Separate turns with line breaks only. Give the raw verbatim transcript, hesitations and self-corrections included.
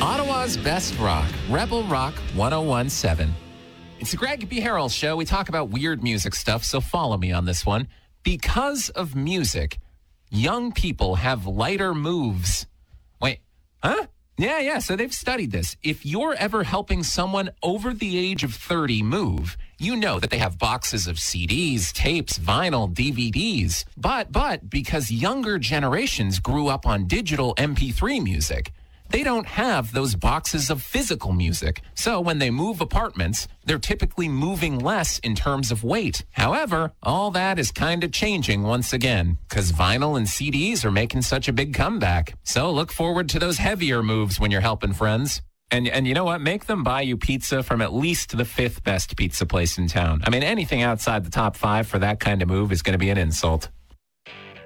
Ottawa's best rock, Rebel Rock ten seventeen. It's the Greg B. Harrell Show. We talk about weird music stuff, so follow me on this one. Because of music, young people have lighter moves. Wait, huh? Yeah, yeah, so they've studied this. If you're ever helping someone over the age of thirty move, you know that they have boxes of C Ds, tapes, vinyl, D V Ds. But, but, because younger generations grew up on digital M P three music, they don't have those boxes of physical music. So when they move apartments, they're typically moving less in terms of weight. However, all that is kind of changing once again because vinyl and C Ds are making such a big comeback. So look forward to those heavier moves when you're helping friends. And and you know what? Make them buy you pizza from at least the fifth best pizza place in town. I mean, anything outside the top five for that kind of move is going to be an insult.